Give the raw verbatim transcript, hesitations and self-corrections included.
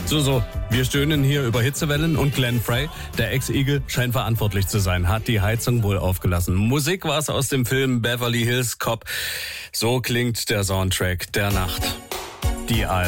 So, so, wir stöhnen hier über Hitzewellen und Glenn Frey, der Ex-Igel, scheint verantwortlich zu sein, hat die Heizung wohl aufgelassen. Musik war es aus dem Film Beverly Hills Cop. So klingt der Soundtrack der Nacht. Die